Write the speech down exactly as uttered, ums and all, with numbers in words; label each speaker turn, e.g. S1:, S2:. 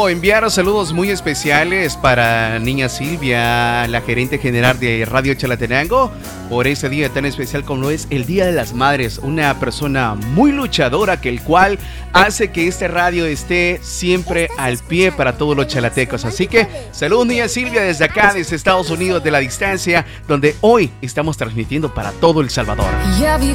S1: quiero enviar saludos muy especiales para niña Silvia, la gerente general de Radio Chalatenango, por ese día tan especial como lo es el Día de las Madres. Una persona muy luchadora, que el cual hace que este radio esté siempre al pie para todos los chalatecos. Así que saludos niña Silvia desde acá, desde Estados Unidos, de la distancia, donde hoy estamos transmitiendo para todo El Salvador.
S2: Ya viví